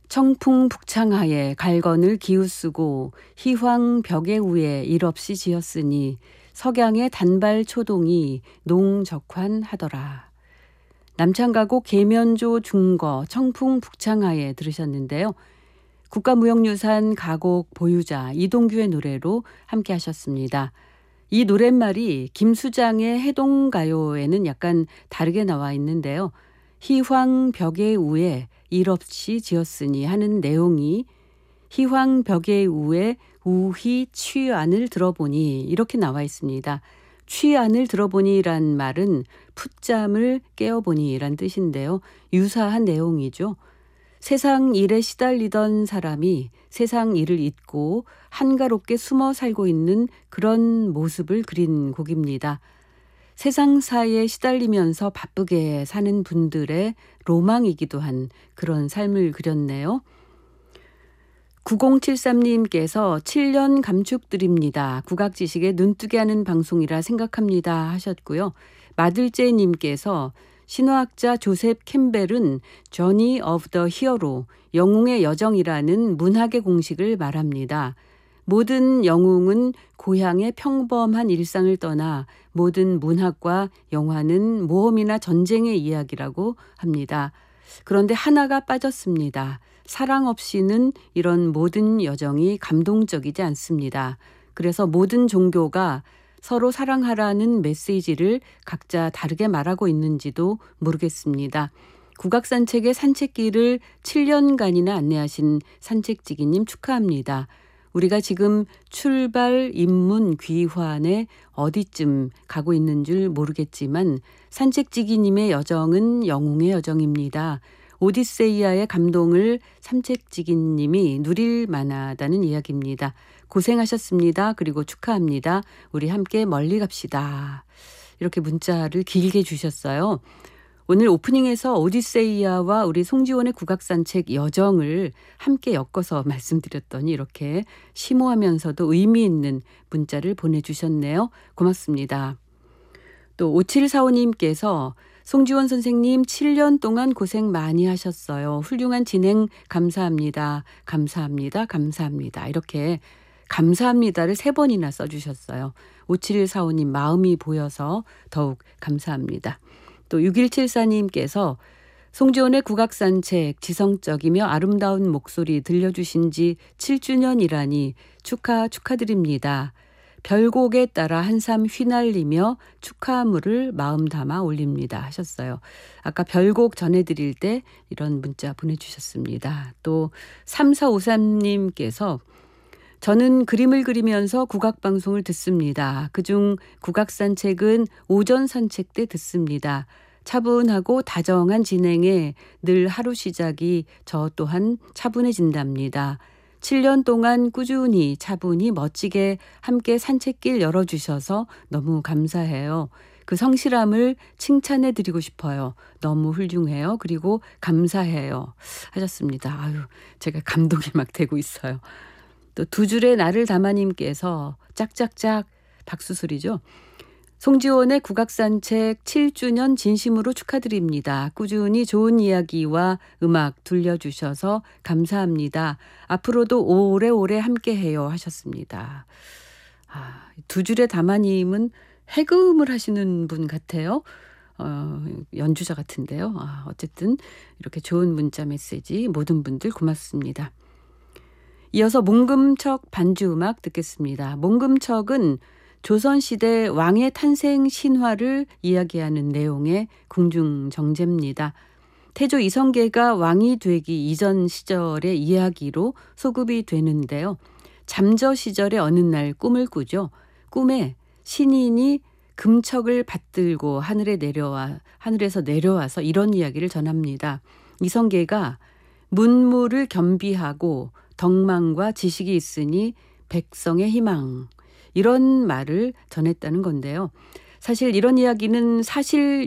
청풍 북창하에 갈건을 기우쓰고 희황 벽에 우에 일없이 지었으니 석양의 단발 초동이 농적환하더라. 남창가곡 계면조 중거 청풍 북창하에 들으셨는데요. 국가무형유산 가곡 보유자 이동규의 노래로 함께 하셨습니다. 이 노랫말이 김수장의 해동가요에는 약간 다르게 나와 있는데요. 희황 벽의 우에 일없이 지었으니 하는 내용이 희황 벽의 우에 우희 취안을 들어보니 이렇게 나와 있습니다. 취안을 들어보니란 말은 풋잠을 깨어보니란 뜻인데요. 유사한 내용이죠. 세상 일에 시달리던 사람이 세상 일을 잊고 한가롭게 숨어 살고 있는 그런 모습을 그린 곡입니다. 세상사에 시달리면서 바쁘게 사는 분들의 로망이기도 한 그런 삶을 그렸네요. 9073님께서 7년 감축드립니다. 국악지식에 눈뜨게 하는 방송이라 생각합니다 하셨고요. 마들제님께서 신화학자 조셉 캠벨은 Journey of the Hero, 영웅의 여정이라는 문학의 공식을 말합니다. 모든 영웅은 고향의 평범한 일상을 떠나 모든 문학과 영화는 모험이나 전쟁의 이야기라고 합니다. 그런데 하나가 빠졌습니다. 사랑 없이는 이런 모든 여정이 감동적이지 않습니다. 그래서 모든 종교가 서로 사랑하라는 메시지를 각자 다르게 말하고 있는지도 모르겠습니다. 국악산책의 산책길을 7년간이나 안내하신 산책지기님 축하합니다. 우리가 지금 출발, 입문, 귀환에 어디쯤 가고 있는 줄 모르겠지만 산책지기님의 여정은 영웅의 여정입니다. 오디세이아의 감동을 산책지기님이 누릴 만하다는 이야기입니다. 고생하셨습니다. 그리고 축하합니다. 우리 함께 멀리 갑시다. 이렇게 문자를 길게 주셨어요. 오늘 오프닝에서 오디세이아와 우리 송지원의 국악산책 여정을 함께 엮어서 말씀드렸더니 이렇게 심오하면서도 의미 있는 문자를 보내주셨네요. 고맙습니다. 또 5745님께서 송지원 선생님 7년 동안 고생 많이 하셨어요. 훌륭한 진행 감사합니다. 감사합니다. 감사합니다. 이렇게 감사합니다를 3번이나 써주셨어요. 5745님 마음이 보여서 더욱 감사합니다. 또 6174님께서 송지원의 국악산책 지성적이며 아름다운 목소리 들려주신 지 7주년이라니 축하드립니다. 별곡에 따라 한삼 휘날리며 축하물을 마음 담아 올립니다 하셨어요. 아까 별곡 전해드릴 때 이런 문자 보내주셨습니다. 또 3453님께서 저는 그림을 그리면서 국악방송을 듣습니다. 그중 국악산책은 오전 산책 때 듣습니다. 차분하고 다정한 진행에 늘 하루 시작이 저 또한 차분해진답니다. 7년 동안 꾸준히 차분히 멋지게 함께 산책길 열어주셔서 너무 감사해요. 그 성실함을 칭찬해 드리고 싶어요. 너무 훌륭해요. 그리고 감사해요. 하셨습니다. 아유, 제가 감동이 막 되고 있어요. 또 두 줄의 나를 담아님께서 짝짝짝 박수 소리죠. 송지원의 국악산책 7주년 진심으로 축하드립니다. 꾸준히 좋은 이야기와 음악 들려주셔서 감사합니다. 앞으로도 오래오래 함께해요 하셨습니다. 두 줄의 담아님은 해금을 하시는 분 같아요. 연주자 같은데요. 어쨌든 이렇게 좋은 문자 메시지 모든 분들 고맙습니다. 이어서 몽금척 반주음악 듣겠습니다. 몽금척은 조선시대 왕의 탄생 신화를 이야기하는 내용의 궁중정제입니다. 태조 이성계가 왕이 되기 이전 시절의 이야기로 소급이 되는데요. 잠저 시절의 어느 날 꿈을 꾸죠. 꿈에 신인이 금척을 받들고 하늘에서 내려와서 이런 이야기를 전합니다. 이성계가 문무를 겸비하고 덕망과 지식이 있으니 백성의 희망 이런 말을 전했다는 건데요. 사실 이런 이야기는 사실